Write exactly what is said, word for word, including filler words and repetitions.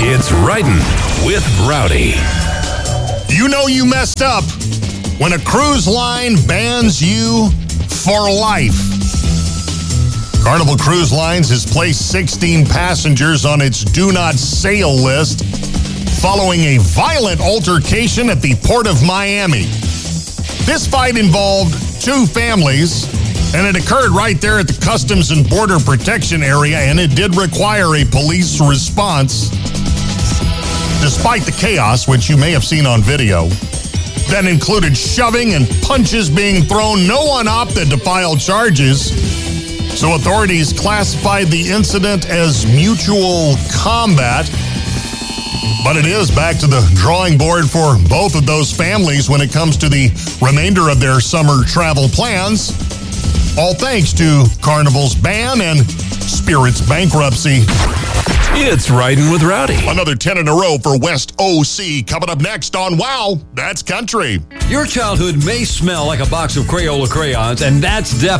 It's Riding with Rowdy. You know you messed up when a cruise line bans you for life. Carnival Cruise Lines has placed sixteen passengers on its do not sail list following a violent altercation at the Port of Miami. This fight involved two families, and it occurred right there at the Customs and Border Protection area, and it did require a police response. Despite the chaos, which you may have seen on video, that included shoving and punches being thrown, no one opted to file charges. So authorities classified the incident as mutual combat. But it is back to the drawing board for both of those families when it comes to the remainder of their summer travel plans. All thanks to Carnival's ban and Spirit's bankruptcy. It's Riding with Rowdy. Another ten in a row for West O C coming up next on Wow, That's Country. Your childhood may smell like a box of Crayola crayons, and that's definitely